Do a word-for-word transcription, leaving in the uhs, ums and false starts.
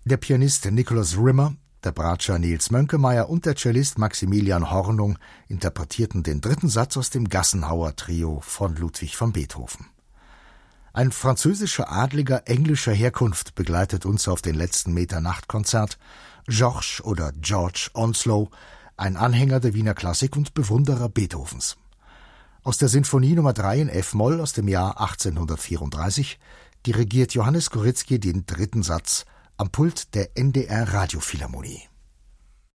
Der Pianist Nicholas Rimmer, der Bratscher Nils Mönkemeyer und der Cellist Maximilian Hornung interpretierten den dritten Satz aus dem Gassenhauer-Trio von Ludwig van Beethoven. Ein französischer Adliger englischer Herkunft begleitet uns auf den letzten Meter Nachtkonzert, George oder George Onslow, ein Anhänger der Wiener Klassik und Bewunderer Beethovens. Aus der Sinfonie Nummer drei in F-Moll aus dem Jahr achtzehnhundertvierunddreißig dirigiert Johannes Koryzki den dritten Satz am Pult der N D R Radiophilharmonie.